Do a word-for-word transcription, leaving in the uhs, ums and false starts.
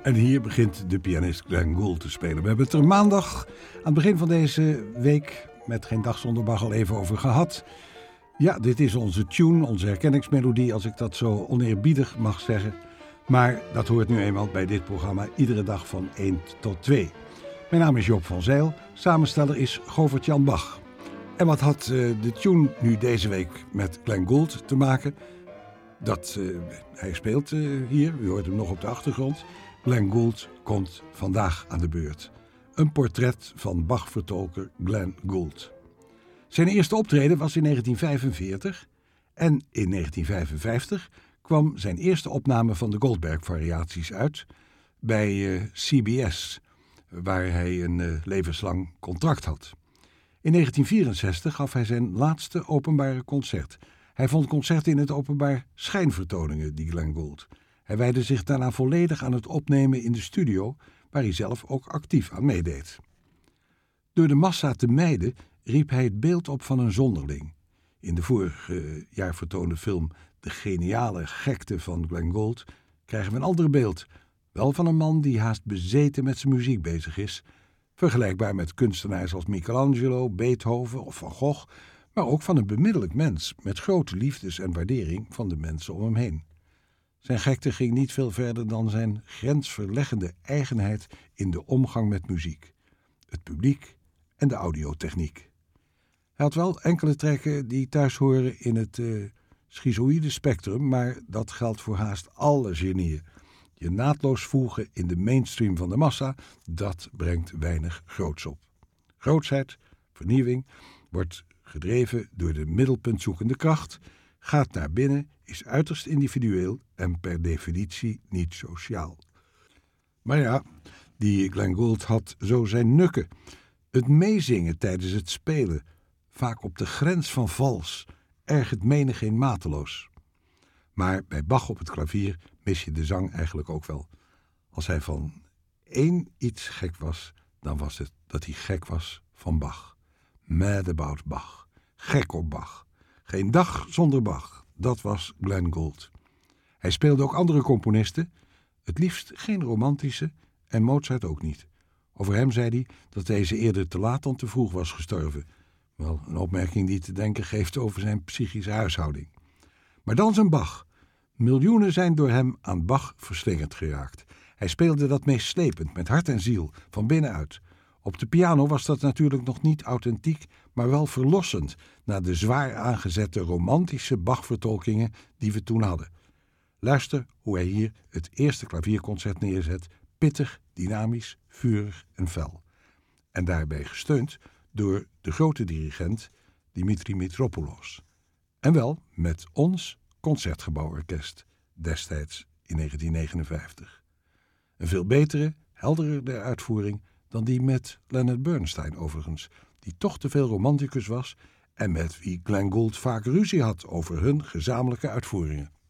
En hier begint de pianist Glenn Gould te spelen. We hebben het er maandag aan het begin van deze week met Geen Dag Zonder Bach al even over gehad. Ja, dit is onze tune, onze herkenningsmelodie, als ik dat zo oneerbiedig mag zeggen. Maar dat hoort nu eenmaal bij dit programma iedere dag van één tot twee. Mijn naam is Joop van Zijl, samensteller is Govert-Jan Bach. En wat had uh, de tune nu deze week met Glenn Gould te maken? Dat, uh, hij speelt uh, hier, u hoort hem nog op de achtergrond. Glenn Gould komt vandaag aan de beurt. Een portret van Bach-vertolker Glenn Gould. Zijn eerste optreden was in negentien vijfenveertig en in negentien vijfenvijftig kwam zijn eerste opname van de Goldberg-variaties uit bij uh, C B S, waar hij een uh, levenslang contract had. In negentien vierenzestig gaf hij zijn laatste openbare concert. Hij vond concerten in het openbaar schijnvertoningen, die Glenn Gould. Hij wijdde zich daarna volledig aan het opnemen in de studio, waar hij zelf ook actief aan meedeed. Door de massa te mijden riep hij het beeld op van een zonderling. In de vorige jaar vertoonde film De geniale gekte van Glenn Gould krijgen we een ander beeld, wel van een man die haast bezeten met zijn muziek bezig is, vergelijkbaar met kunstenaars als Michelangelo, Beethoven of Van Gogh, maar ook van een bemiddelijk mens met grote liefdes en waardering van de mensen om hem heen. Zijn gekte ging niet veel verder dan zijn grensverleggende eigenheid in de omgang met muziek, het publiek en de audiotechniek. Hij had wel enkele trekken die thuis horen in het uh, schizoïde spectrum, maar dat geldt voor haast alle genieën. Je naadloos voegen in de mainstream van de massa, dat brengt weinig groots op. Grootsheid, vernieuwing, wordt gedreven door de middelpuntzoekende kracht, gaat naar binnen, is uiterst individueel en per definitie niet sociaal. Maar ja, die Glenn Gould had zo zijn nukken. Het meezingen tijdens het spelen, vaak op de grens van vals, ergert menigeen mateloos. Maar bij Bach op het klavier mis je de zang eigenlijk ook wel. Als hij van één iets gek was, dan was het dat hij gek was van Bach. Mad about Bach. Gek op Bach. Geen dag zonder Bach. Dat was Glenn Gould. Hij speelde ook andere componisten, het liefst geen romantische en Mozart ook niet. Over hem zei hij dat deze eerder te laat dan te vroeg was gestorven. Wel, een opmerking die te denken geeft over zijn psychische huishouding. Maar dan zijn Bach. Miljoenen zijn door hem aan Bach verslingerd geraakt. Hij speelde dat meeslepend, met hart en ziel, van binnenuit. Op de piano was dat natuurlijk nog niet authentiek, maar wel verlossend na de zwaar aangezette romantische Bach-vertolkingen die we toen hadden. Luister hoe hij hier het eerste klavierconcert neerzet, pittig, dynamisch, vurig en fel. En daarbij gesteund door de grote dirigent Dimitri Mitropoulos. En wel met ons Concertgebouworkest, destijds in negentien negenenvijftig. Een veel betere, helderder uitvoering dan die met Leonard Bernstein overigens, die toch te veel romanticus was en met wie Glenn Gould vaak ruzie had over hun gezamenlijke uitvoeringen.